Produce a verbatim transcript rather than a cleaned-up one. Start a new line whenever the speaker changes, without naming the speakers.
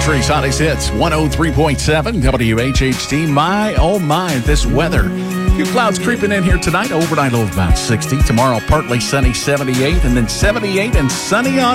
Country's hottest hits, one oh three point seven W H H T. My, oh my, this weather. A few clouds creeping in here tonight. Overnight low of about sixty. Tomorrow, partly sunny, seventy-eight. And then seventy-eight and sunny on